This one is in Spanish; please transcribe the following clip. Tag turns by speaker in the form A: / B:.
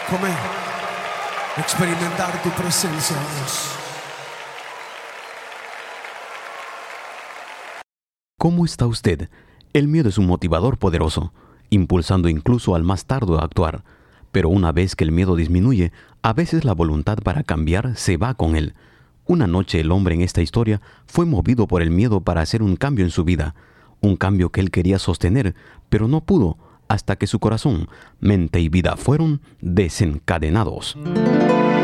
A: comer, experimentar tu presencia, Dios.
B: ¿Cómo está usted? El miedo es un motivador poderoso, impulsando incluso al más tardo a actuar. Pero una vez que el miedo disminuye, a veces la voluntad para cambiar se va con él. Una noche el hombre en esta historia fue movido por el miedo para hacer un cambio en su vida. Un cambio que él quería sostener, pero no pudo, hasta que su corazón, mente y vida fueron desencadenados.